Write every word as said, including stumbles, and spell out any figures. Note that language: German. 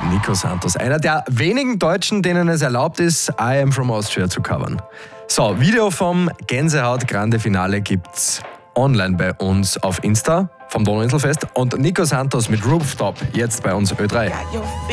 Nico Santos. Einer der wenigen Deutschen, denen es erlaubt ist, I Am From Austria zu covern. So, Video vom Gänsehaut-Grande-Finale gibt's online bei uns auf Insta vom Donauinselfest. Und Nico Santos mit Rooftop jetzt bei uns Ö drei.